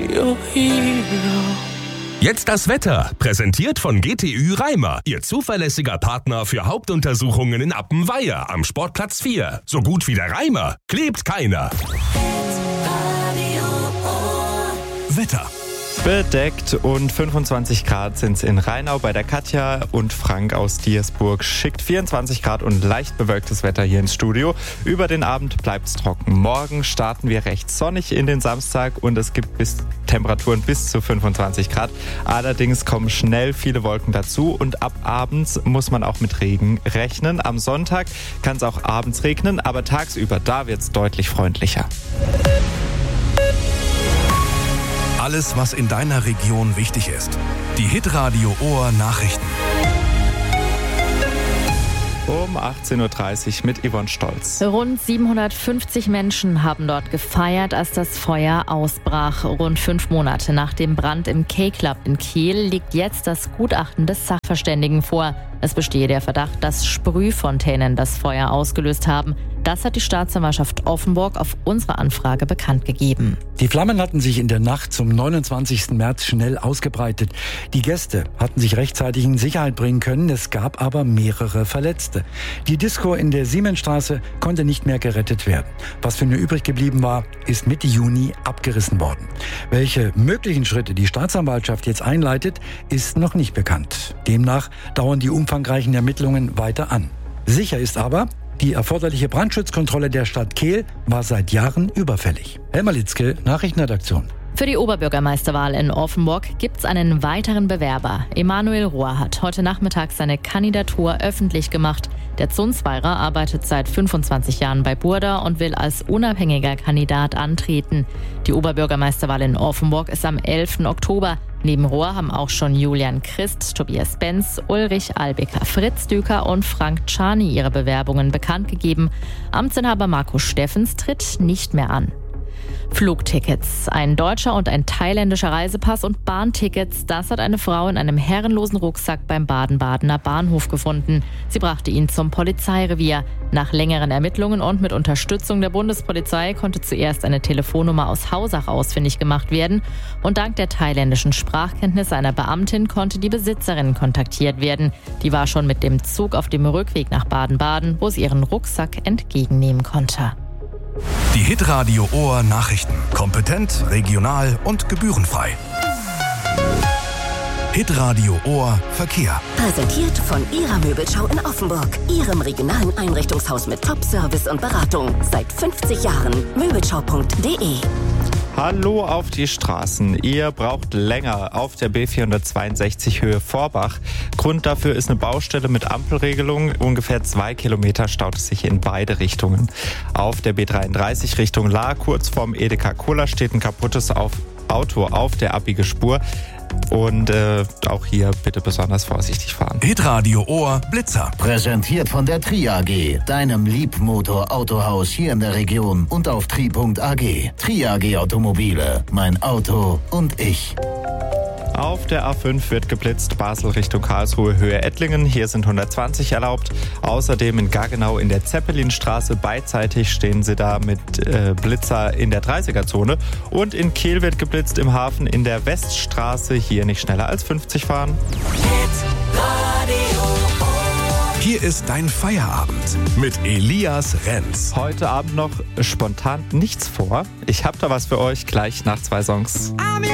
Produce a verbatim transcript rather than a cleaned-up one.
your hero. Jetzt das Wetter, präsentiert von G T Ü Reimer, Ihr zuverlässiger Partner für Hauptuntersuchungen in Appenweier am Sportplatz vier. So gut wie der Reimer klebt keiner. Wetter. Bedeckt und fünfundzwanzig Grad sind es in Rheinau bei der Katja, und Frank aus Diersburg schickt vierundzwanzig Grad und leicht bewölktes Wetter hier ins Studio. Über den Abend bleibt es trocken. Morgen starten wir recht sonnig in den Samstag und es gibt bis Temperaturen bis zu fünfundzwanzig Grad. Allerdings kommen schnell viele Wolken dazu und ab abends muss man auch mit Regen rechnen. Am Sonntag kann es auch abends regnen, aber tagsüber, da wird es deutlich freundlicher. Alles, was in deiner Region wichtig ist. Die Hitradio Ohr Nachrichten. Um achtzehn Uhr dreißig mit Yvonne Stolz. Rund siebenhundertfünfzig Menschen haben dort gefeiert, als das Feuer ausbrach. Rund fünf Monate nach dem Brand im K-Club in Kehl liegt jetzt das Gutachten des Sachverständigen vor. Es bestehe der Verdacht, dass Sprühfontänen das Feuer ausgelöst haben. Das hat die Staatsanwaltschaft Offenburg auf unsere Anfrage bekannt gegeben. Die Flammen hatten sich in der Nacht zum neunundzwanzigsten März schnell ausgebreitet. Die Gäste hatten sich rechtzeitig in Sicherheit bringen können, es gab aber mehrere Verletzte. Die Disco in der Siemensstraße konnte nicht mehr gerettet werden. Was für nur übrig geblieben war, ist Mitte Juni abgerissen worden. Welche möglichen Schritte die Staatsanwaltschaft jetzt einleitet, ist noch nicht bekannt. Demnach dauern die umfangreichen Ermittlungen weiter an. Sicher ist aber, die erforderliche Brandschutzkontrolle der Stadt Kehl war seit Jahren überfällig. Helma Litzke, Nachrichtenredaktion. Für die Oberbürgermeisterwahl in Offenburg gibt es einen weiteren Bewerber. Emanuel Rohr hat heute Nachmittag seine Kandidatur öffentlich gemacht. Der Zunzweiler arbeitet seit fünfundzwanzig Jahren bei Burda und will als unabhängiger Kandidat antreten. Die Oberbürgermeisterwahl in Offenburg ist am elften Oktober. Neben Rohr haben auch schon Julian Christ, Tobias Benz, Ulrich Albecker, Fritz Düker und Frank Czani ihre Bewerbungen bekannt gegeben. Amtsinhaber Markus Steffens tritt nicht mehr an. Flugtickets, ein deutscher und ein thailändischer Reisepass und Bahntickets, das hat eine Frau in einem herrenlosen Rucksack beim Baden-Badener Bahnhof gefunden. Sie brachte ihn zum Polizeirevier. Nach längeren Ermittlungen und mit Unterstützung der Bundespolizei konnte zuerst eine Telefonnummer aus Hausach ausfindig gemacht werden und dank der thailändischen Sprachkenntnisse einer Beamtin konnte die Besitzerin kontaktiert werden. Die war schon mit dem Zug auf dem Rückweg nach Baden-Baden, wo sie ihren Rucksack entgegennehmen konnte. Die Hitradio Ohr Nachrichten. Kompetent, regional und gebührenfrei. Hitradio Ohr Verkehr. Präsentiert von Ihrer Möbelschau in Offenburg. Ihrem regionalen Einrichtungshaus mit Top-Service und Beratung. Seit fünfzig Jahren. Möbelschau punkt de. Hallo auf die Straßen. Ihr braucht länger auf der B vierhundertzweiundsechzig Höhe Vorbach. Grund dafür ist eine Baustelle mit Ampelregelung. Ungefähr zwei Kilometer staut es sich in beide Richtungen. Auf der B dreiunddreißig Richtung Lahr, kurz vorm Edeka Cola, steht ein kaputtes auf Auto auf der Abbiegesspur. Und äh, auch hier bitte besonders vorsichtig fahren. Hitradio Ohr Blitzer. Präsentiert von der Tri A G, deinem Liebmotor-Autohaus hier in der Region und auf tri punkt a g. Tri A G Automobile, mein Auto und ich. Auf der A fünf wird geblitzt, Basel Richtung Karlsruhe, Höhe Ettlingen. Hier sind hundertzwanzig erlaubt. Außerdem in Gaggenau in der Zeppelinstraße. Beidseitig stehen sie da mit äh, Blitzer in der dreißiger-Zone. Und in Kehl wird geblitzt im Hafen in der Weststraße. Hier nicht schneller als fünfzig fahren. Hier ist dein Feierabend mit Elias Renz. Heute Abend noch spontan nichts vor. Ich habe da was für euch gleich nach zwei Songs.